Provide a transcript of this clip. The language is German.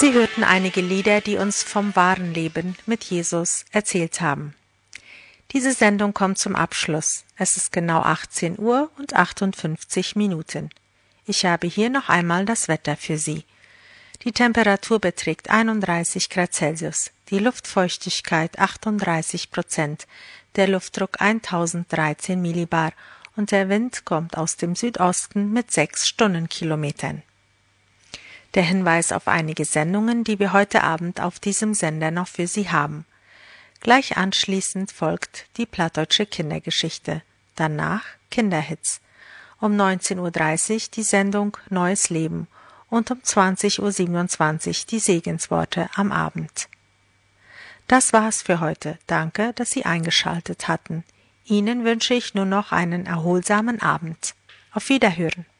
Sie hörten einige Lieder, die uns vom wahren Leben mit Jesus erzählt haben. Diese Sendung kommt zum Abschluss. Es ist genau 18 Uhr und 58 Minuten. Ich habe hier noch einmal das Wetter für Sie. Die Temperatur beträgt 31 Grad Celsius, die Luftfeuchtigkeit 38%, der Luftdruck 1013 Millibar und der Wind kommt aus dem Südosten mit 6 Stundenkilometern. Der Hinweis auf einige Sendungen, die wir heute Abend auf diesem Sender noch für Sie haben. Gleich anschließend folgt die plattdeutsche Kindergeschichte, danach Kinderhits. Um 19:30 Uhr die Sendung Neues Leben und um 20:27 Uhr die Segensworte am Abend. Das war's für heute. Danke, dass Sie eingeschaltet hatten. Ihnen wünsche ich nur noch einen erholsamen Abend. Auf Wiederhören.